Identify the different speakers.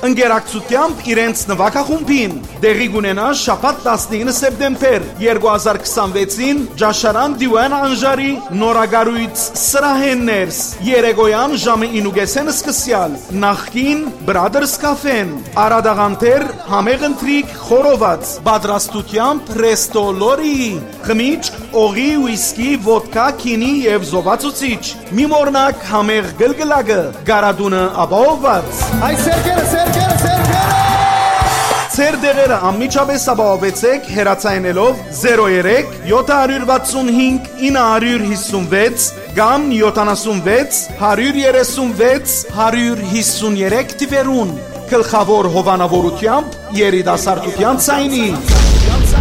Speaker 1: ընկերակցությամբ իրենց նվագախումբին։ Դեղի կունենա շաբաթ 19 սեպտեմբեր 2026-ին Ջաշարան Դիվան Անժարի նորագարույց սրահեններս երեկոյան ժամը 9:30 սկսյալ նախկին Brothers Cafe-ն Արադաղանտեր համեղընտրիկ խորոված պատրաստությամբ Resto Lori խմիչք օղի ուիսկի ոդկա քինի եւ զովացուցիչ մի մորնակ համեղ գլգլակը գարադունը ապահովված
Speaker 2: Այ սերկերը
Speaker 1: Ձեր դեղերը անմիջապես ապահովեցեք հեռացայնելով 03 765 956 կամ 76 136 153 թվերուն գլխավոր հովանավորությամբ երիտասարդության ցայնի